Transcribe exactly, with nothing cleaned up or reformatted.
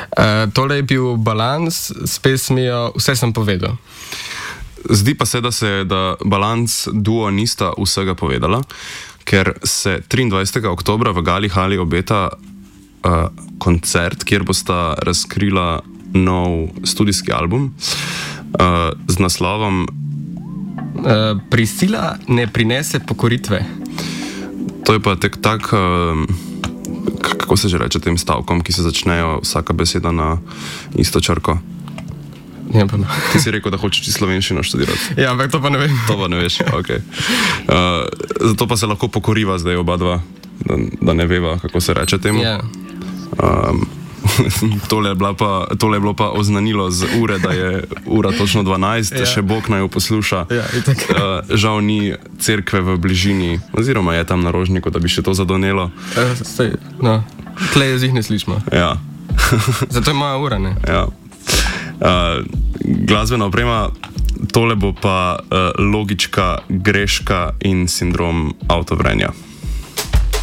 Uh, tole je bil Balans s pesmijo Vse sem povedal. Zdi pa se, da se da Balans duo nista vsega povedala, ker se triindvajsetega oktobra v Gali hali obeta uh, koncert, kjer bosta razkrila nov studijski album uh, z naslovom uh, Prisila ne prinese pokoritve. To je pa tek tak, uh, kako se že reče tem stavkom, ki se začnejo vsaka beseda na isto črko. Ja, pa no. Ti si rekel, da hočeš slovenščino študirati. Ja, ampak to pa ne vem. To pa ne veš, ok. Uh, zato pa se lahko pokoriva zdaj oba dva, da, da ne veva, kako se reče temu. Ja. Um, tole, je bila pa, tole je bilo pa oznanilo z ure, da je ura točno dvanajst, ja. Še Bog naj jo posluša. Ja, itak. Uh, žal ni cerkve v bližini, oziroma je tam na Rožniku, da bi še to zadonelo. Uh, sej, no, tle jih ne slišimo. Ja. Zato je moja ura, ne? Ja. Uh, glasbena oprema, tole bo pa uh, logička greška in sindrom avtovrenja.